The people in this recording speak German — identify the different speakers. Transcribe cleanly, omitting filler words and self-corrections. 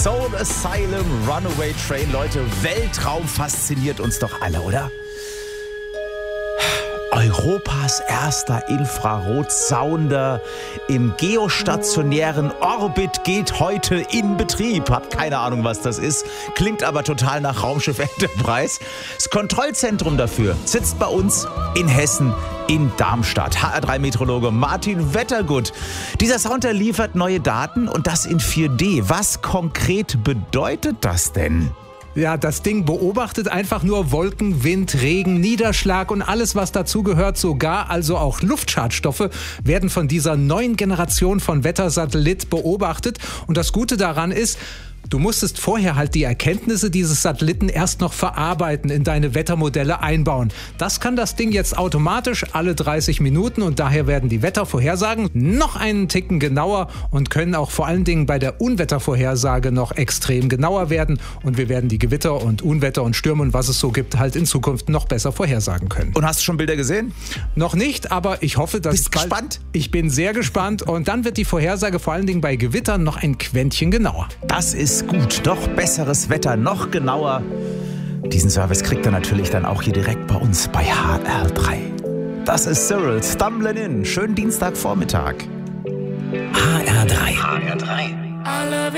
Speaker 1: Soul Asylum, Runaway Train. Leute, Weltraum fasziniert uns doch alle, oder? Europas erster Infrarotsounder im geostationären Orbit geht heute in Betrieb. Hab keine Ahnung, was das ist. Klingt aber total nach Raumschiff Enterprise. Das Kontrollzentrum dafür sitzt bei uns in Hessen in Darmstadt. HR3-Meteorologe Martin Wettergut. Dieser Sounder liefert neue Daten und das in 4D. Was konkret bedeutet das denn?
Speaker 2: Ja, das Ding beobachtet einfach nur Wolken, Wind, Regen, Niederschlag und alles, was dazugehört. Sogar also auch Luftschadstoffe werden von dieser neuen Generation von Wettersatellit beobachtet. Und das Gute daran ist, du musstest vorher halt die Erkenntnisse dieses Satelliten erst noch verarbeiten, in deine Wettermodelle einbauen. Das kann das Ding jetzt automatisch alle 30 Minuten und daher werden die Wettervorhersagen noch einen Ticken genauer und können auch vor allen Dingen bei der Unwettervorhersage noch extrem genauer werden und wir werden die Gewitter und Unwetter und Stürme und was es so gibt halt in Zukunft noch besser vorhersagen können.
Speaker 1: Und hast du schon Bilder gesehen?
Speaker 2: Noch nicht, aber ich hoffe, dass
Speaker 1: Bist gespannt?
Speaker 2: Ich bin sehr gespannt und dann wird die Vorhersage vor allen Dingen bei Gewittern noch ein Quäntchen genauer.
Speaker 1: Das ist gut. Noch besseres Wetter, noch genauer. Diesen Service kriegt ihr natürlich dann auch hier direkt bei uns bei HR3. Das ist Cyril, Stumbling In. Schönen Dienstagvormittag.
Speaker 3: HR3.